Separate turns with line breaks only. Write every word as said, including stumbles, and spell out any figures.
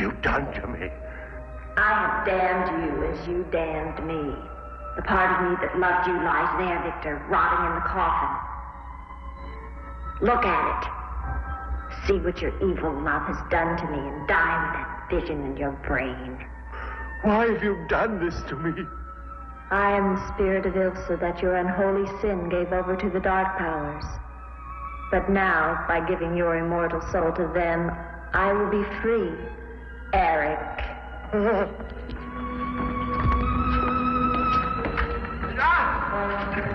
you done to me?
I have damned you as you damned me. The part of me that loved you lies there, Victor, rotting in the coffin. Look at it. See what your evil love has done to me, and die with that vision in your brain.
Why have you done this to me?
I am the spirit of Ilsa that your unholy sin gave over to the dark powers. But now, by giving your immortal soul to them, I will be free, Eric.